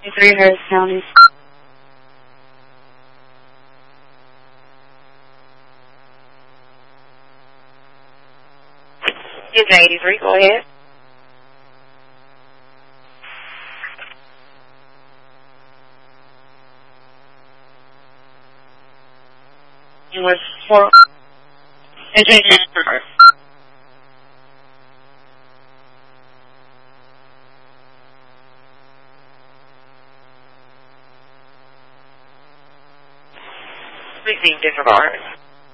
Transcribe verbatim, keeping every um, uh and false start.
Three Harris County. It's eighty-three, go ahead. It was four. It's eight. Received, disregard.